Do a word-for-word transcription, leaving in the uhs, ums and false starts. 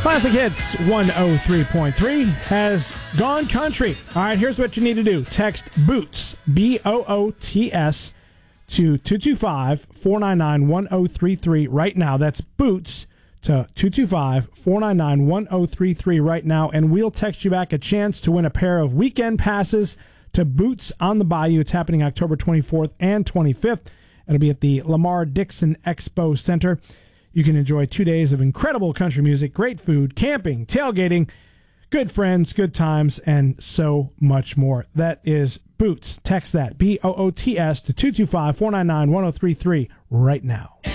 Classic Hits one oh three point three has gone country. All right, here's what you need to do. Text BOOTS, B O O T S, to two two five, four nine nine, one oh three three right now. That's BOOTS to two two five, four nine nine, one oh three three right now, and we'll text you back a chance to win a pair of weekend passes to Boots on the Bayou. It's happening October twenty-fourth and twenty-fifth. It'll be at the Lamar Dixon Expo Center. You can enjoy two days of incredible country music, great food, camping, tailgating, good friends, good times, and so much more. That is Boots. Text that, B O O T S, to two two five, four nine nine, one oh three three right now.